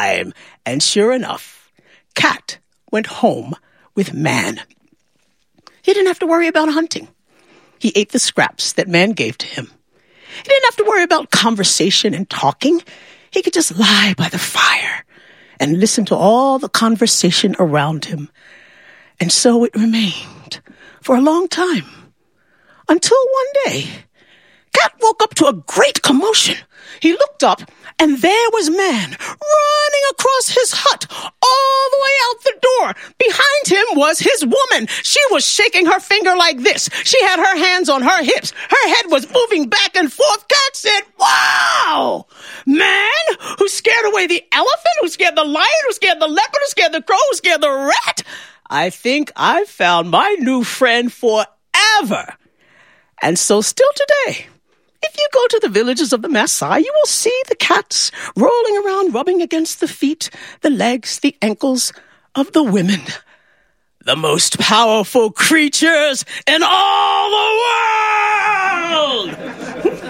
time. And sure enough, Cat went home with Man. He didn't have to worry about hunting. He ate the scraps that Man gave to him. He didn't have to worry about conversation and talking. He could just lie by the fire and listen to all the conversation around him. And so it remained for a long time, until one day, Cat woke up to a great commotion. He looked up, and there was Man running across his hut all the way out the door. Behind him was his woman. She was shaking her finger like this. She had her hands on her hips. Her head was moving back and forth. Cat said, "Wow! Man who scared away the elephant, who scared the lion, who scared the leopard, who scared the crow, who scared the rat. I think I found my new friend forever." And so still today, if you go to the villages of the Maasai, you will see the cats rolling around, rubbing against the feet, the legs, the ankles of the women. The most powerful creatures in all the world!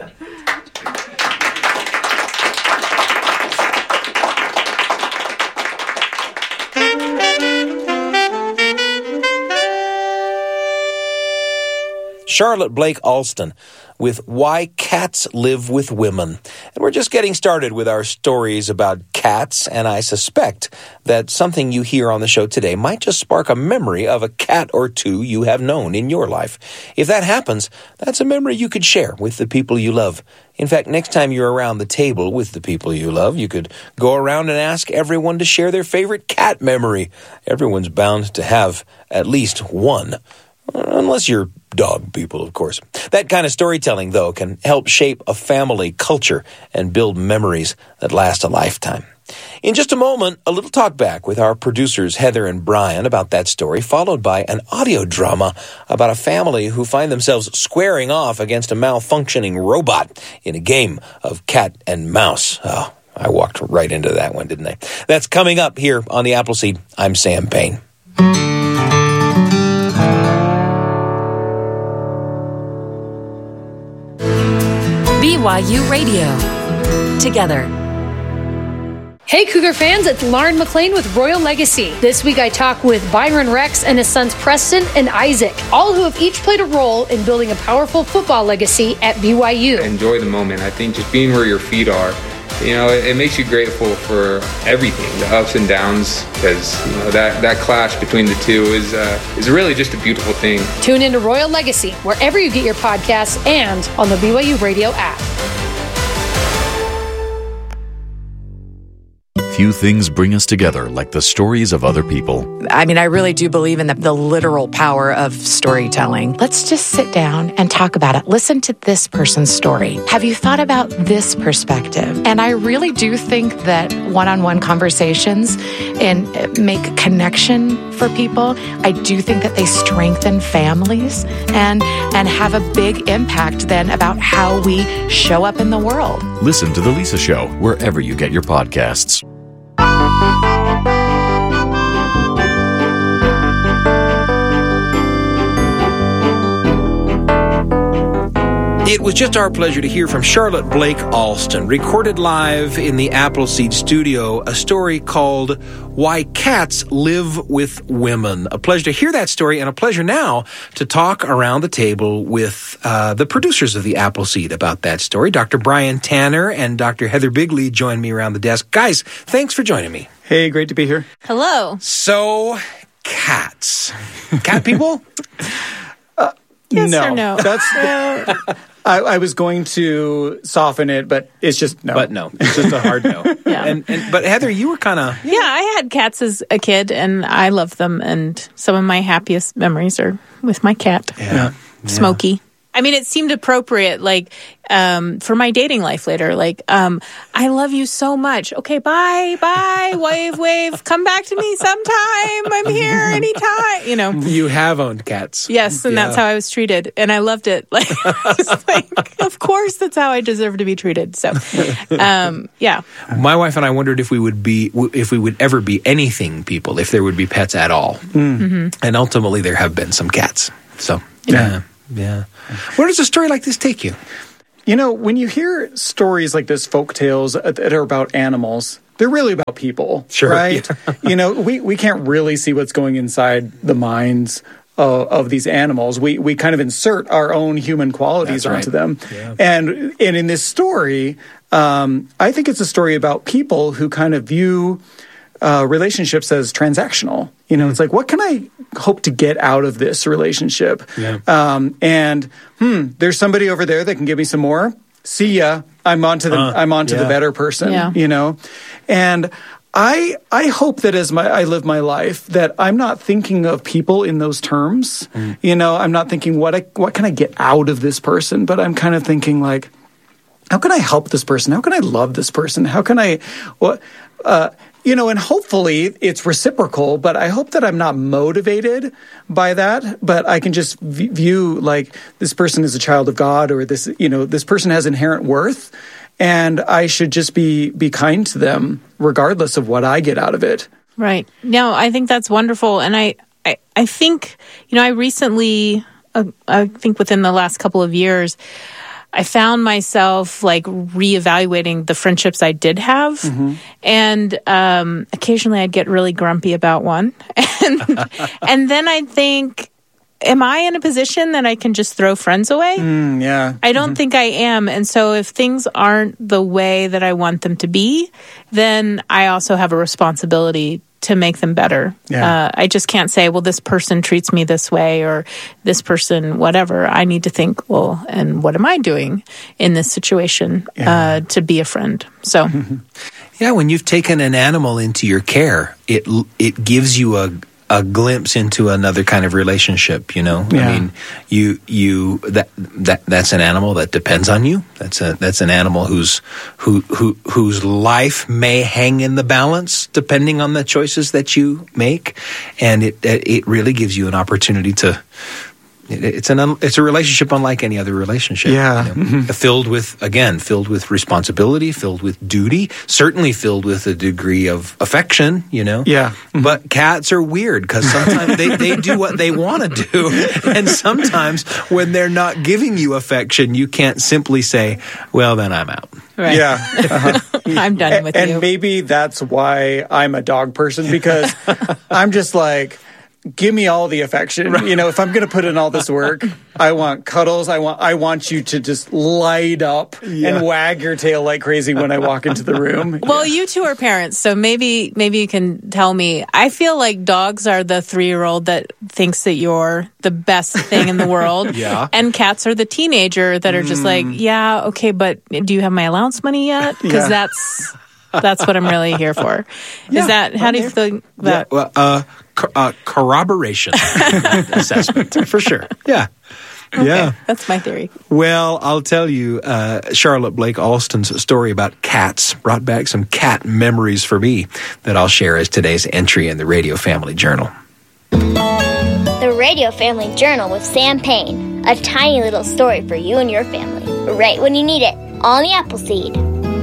Charlotte Blake Alston with Why Cats Live with Women. And we're just getting started with our stories about cats, and I suspect that something you hear on the show today might just spark a memory of a cat or two you have known in your life. If that happens, that's a memory you could share with the people you love. In fact, next time you're around the table with the people you love, you could go around and ask everyone to share their favorite cat memory. Everyone's bound to have at least one. Unless you're dog people, of course. That kind of storytelling, though, can help shape a family culture and build memories that last a lifetime. In just a moment, a little talk back with our producers Heather and Brian about that story, followed by an audio drama about a family who find themselves squaring off against a malfunctioning robot in a game of cat and mouse. Oh, I walked right into that one, didn't I? That's coming up here on The Appleseed. I'm Sam Payne. BYU Radio. Together. Hey Cougar fans, it's Lauren McLean with Royal Legacy. This week I talk with Byron Rex and his sons Preston and Isaac, all who have each played a role in building a powerful football legacy at BYU. Enjoy the moment. I think just being where your feet are, it makes you grateful for everything, the ups and downs, because that clash between the two is really just a beautiful thing. Tune into Royal Legacy wherever you get your podcasts and on the BYU Radio app. Few things bring us together like the stories of other people. I mean, I really do believe in the literal power of storytelling. Let's just sit down and talk about it. Listen to this person's story. Have you thought about this perspective? And I really do think that one-on-one conversations and make connection for people. I do think that they strengthen families and have a big impact then about how we show up in the world. Listen to The Lisa Show wherever you get your podcasts. It was just our pleasure to hear from Charlotte Blake Alston, recorded live in the Appleseed studio, a story called Why Cats Live with Women. A pleasure to hear that story, and a pleasure now to talk around the table with the producers of the Appleseed about that story. Dr. Brian Tanner and Dr. Heather Bigley join me around the desk. Guys, thanks for joining me. Hey, great to be here. Hello. So, cats. Cat people? Yes no. or no? I was going to soften it, but it's just no. But no. It's just a hard no. Yeah. But Heather, you were kind of... Yeah, I had cats as a kid, and I love them, and some of my happiest memories are with my cat, Smokey. I mean, it seemed appropriate, for my dating life later. I love you so much. Okay, bye, wave, come back to me sometime. I'm here anytime, You have owned cats. Yes, and that's how I was treated, and I loved it. Of course, that's how I deserve to be treated. So, yeah. My wife and I wondered if we would ever be anything people, if there would be pets at all. Mm-hmm. And ultimately, there have been some cats. So, yeah. Where does a story like this take you? When you hear stories like this, folk tales that are about animals, they're really about people, Sure, right? We can't really see what's going inside the minds of these animals. We kind of insert our own human qualities onto them. Yeah. And in this story, I think it's a story about people who kind of view relationships as transactional. It's like, what can I hope to get out of this relationship? Yeah. There's somebody over there that can give me some more. See ya. I'm on to the better person. Yeah. And I hope that as I live my life, that I'm not thinking of people in those terms. I'm not thinking what can I get out of this person, but I'm kind of thinking like, how can I help this person? How can I love this person? How can I and hopefully it's reciprocal, but I hope that I'm not motivated by that, but I can just view like this person is a child of God, or this person has inherent worth, and I should just be kind to them regardless of what I get out of it. Right. No, I think that's wonderful. And I think, I recently, I think within the last couple of years, I found myself like reevaluating the friendships I did have. Mm-hmm. And occasionally I'd get really grumpy about one. And then I'd think, am I in a position that I can just throw friends away? Yeah. I don't think I am. And so if things aren't the way that I want them to be, then I also have a responsibility to make them better. Yeah. I just can't say, well, this person treats me this way, or this person, whatever. I need to think, well, and what am I doing in this situation to be a friend? So, yeah, when you've taken an animal into your care, it gives you a glimpse into another kind of relationship, Yeah. I mean, that's an animal that depends on you. That's an animal whose life may hang in the balance depending on the choices that you make, and it really gives you an opportunity to. It's a relationship unlike any other relationship. Yeah. Filled with responsibility, filled with duty, certainly filled with a degree of affection, Yeah. But cats are weird because sometimes they do what they want to do. And sometimes when they're not giving you affection, you can't simply say, well, then I'm out. Right. Yeah. Uh-huh. I'm done with you. And maybe that's why I'm a dog person, because I'm just like, give me all the affection. Right. If I'm going to put in all this work, I want cuddles. I want you to just light up and wag your tail like crazy when I walk into the room. Well, you two are parents, so maybe you can tell me. I feel like dogs are the 3-year-old that thinks that you're the best thing in the world. Yeah. And cats are the teenager that are just like, yeah, okay, but do you have my allowance money yet? Because that's what I'm really here for. Is that, how do you feel that? Yeah, well, corroboration assessment, for sure. Yeah. Okay, yeah. That's my theory. Well, I'll tell you, Charlotte Blake Alston's story about cats brought back some cat memories for me that I'll share as today's entry in the Radio Family Journal. The Radio Family Journal with Sam Payne. A tiny little story for you and your family. Right when you need it. On the Appleseed.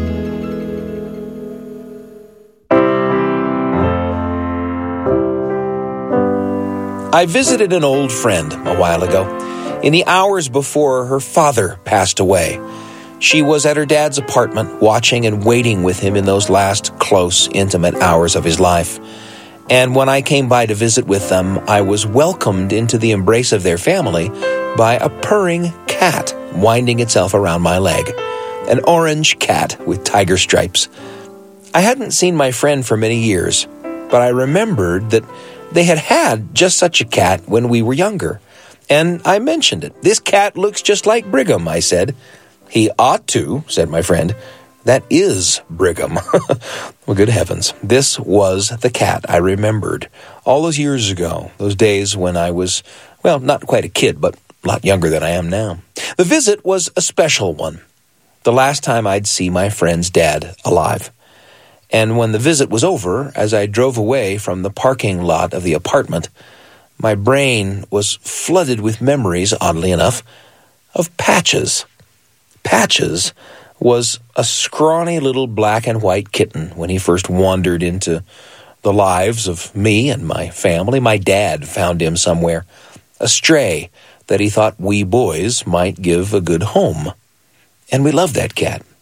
I visited an old friend a while ago, in the hours before her father passed away. She was at her dad's apartment, watching and waiting with him in those last close, intimate hours of his life. And when I came by to visit with them, I was welcomed into the embrace of their family by a purring cat winding itself around my leg. An orange cat with tiger stripes. I hadn't seen my friend for many years, but I remembered that they had just such a cat when we were younger. And I mentioned it. This cat looks just like Brigham, I said. He ought to, said my friend. That is Brigham. Well, good heavens. This was the cat I remembered all those years ago, those days when I was, well, not quite a kid, but a lot younger than I am now. The visit was a special one. The last time I'd see my friend's dad alive. And when the visit was over, as I drove away from the parking lot of the apartment, my brain was flooded with memories, oddly enough, of Patches. Patches was a scrawny little black and white kitten when he first wandered into the lives of me and my family. My dad found him somewhere, a stray that he thought we boys might give a good home. And we loved that cat.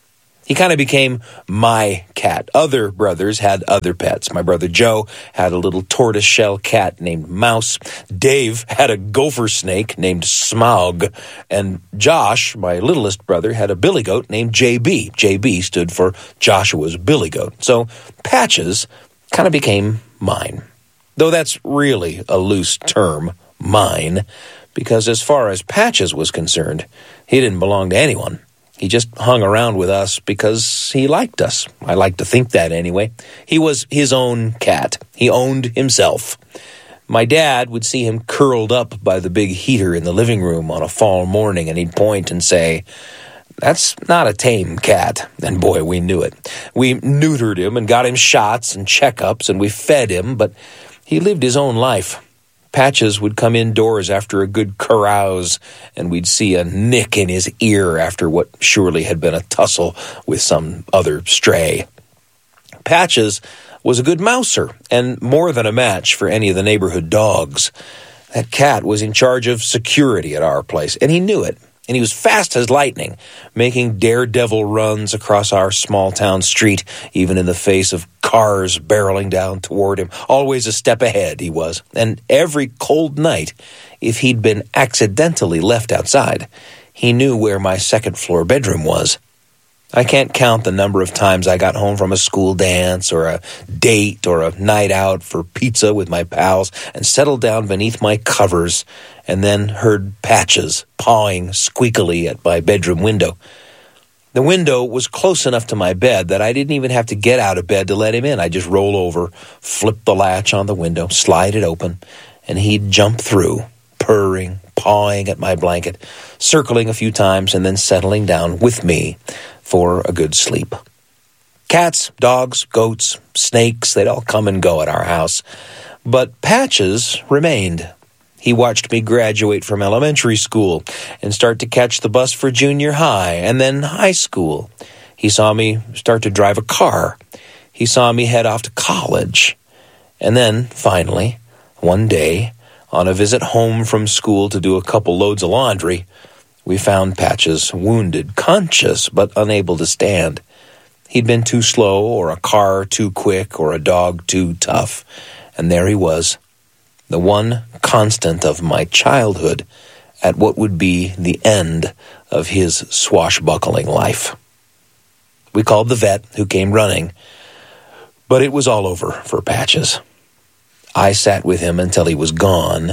He kind of became my cat. Other brothers had other pets. My brother Joe had a little tortoiseshell cat named Mouse. Dave had a gopher snake named Smaug. And Josh, my littlest brother, had a billy goat named JB. JB stood for Joshua's billy goat. So Patches kind of became mine. Though that's really a loose term, mine, because as far as Patches was concerned, he didn't belong to anyone. He just hung around with us because he liked us. I like to think that anyway. He was his own cat. He owned himself. My dad would see him curled up by the big heater in the living room on a fall morning, and he'd point and say, "That's not a tame cat." And boy, we knew it. We neutered him and got him shots and checkups, and we fed him, but he lived his own life. Patches would come indoors after a good carouse, and we'd see a nick in his ear after what surely had been a tussle with some other stray. Patches was a good mouser, and more than a match for any of the neighborhood dogs. That cat was in charge of security at our place, and he knew it. And he was fast as lightning, making daredevil runs across our small-town street, even in the face of cars barreling down toward him. Always a step ahead, he was. And every cold night, if he'd been accidentally left outside, he knew where my second-floor bedroom was. I can't count the number of times I got home from a school dance or a date or a night out for pizza with my pals and settled down beneath my covers and then heard Patches pawing squeakily at my bedroom window. The window was close enough to my bed that I didn't even have to get out of bed to let him in. I'd just roll over, flip the latch on the window, slide it open, and he'd jump through, purring, pawing at my blanket, circling a few times, and then settling down with me for a good sleep. Cats, dogs, goats, snakes, they'd all come and go at our house. But Patches remained. He watched me graduate from elementary school and start to catch the bus for junior high and then high school. He saw me start to drive a car. He saw me head off to college. And then, finally, one day, on a visit home from school to do a couple loads of laundry, we found Patches wounded, conscious, but unable to stand. He'd been too slow, or a car too quick, or a dog too tough. And there he was, the one constant of my childhood at what would be the end of his swashbuckling life. We called the vet, who came running, but it was all over for Patches. I sat with him until he was gone,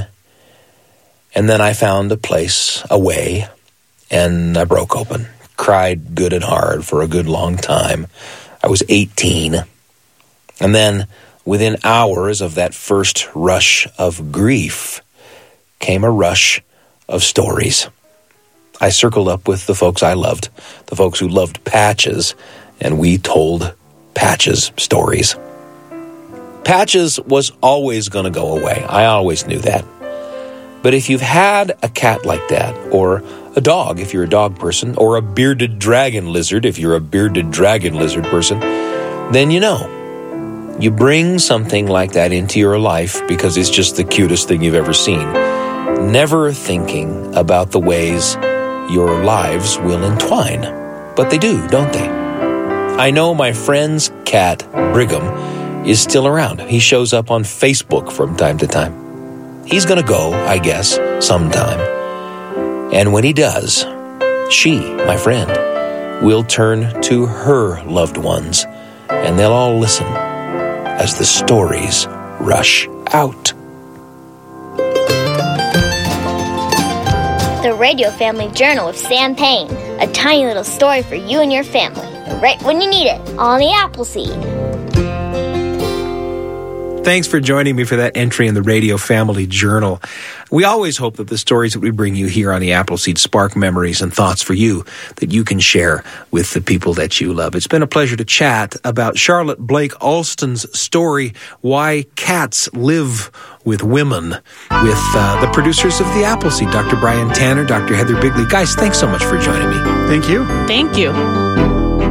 and then I found a place, a way, and I broke open, cried good and hard for a good long time. I was 18. And then, within hours of that first rush of grief, came a rush of stories. I circled up with the folks I loved, the folks who loved Patches, and we told Patches stories. Patches was always going to go away. I always knew that. But if you've had a cat like that, or a dog if you're a dog person, or a bearded dragon lizard if you're a bearded dragon lizard person, then you know. You bring something like that into your life because it's just the cutest thing you've ever seen, never thinking about the ways your lives will entwine. But they do, don't they? I know my friend's cat, Brigham, is still around. He shows up on Facebook from time to time. He's going to go, I guess, sometime. And when he does, she, my friend, will turn to her loved ones, and they'll all listen as the stories rush out. The Radio Family Journal with Sam Payne. A tiny little story for you and your family, right when you need it, on the Appleseed. Thanks for joining me for that entry in the Radio Family Journal. We always hope that the stories that we bring you here on the Appleseed spark memories and thoughts for you that you can share with the people that you love. It's been a pleasure to chat about Charlotte Blake Alston's story, Why Cats Live with Women, with the producers of the Appleseed, Dr. Brian Tanner, Dr. Heather Bigley. Guys, thanks so much for joining me. Thank you. Thank you.